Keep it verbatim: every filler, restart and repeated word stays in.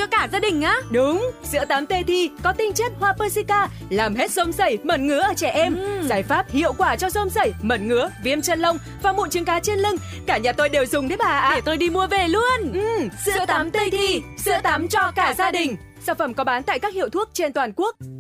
cho cả gia đình á? Đúng, sữa tắm Tê Thi có tinh chất hoa Persica làm hết xôm xẩy, mẩn ngứa ở trẻ em. uhm. Giải pháp hiệu quả cho xôm xẩy, mẩn ngứa, viêm chân lông và mụn trứng cá trên lưng. Cả nhà tôi đều dùng đấy bà ạ. Để tôi đi mua về luôn. uhm. Sữa tắm Tê Thi, sữa tắm cho cả gia đình. Sản phẩm có bán tại các hiệu thuốc trên toàn quốc.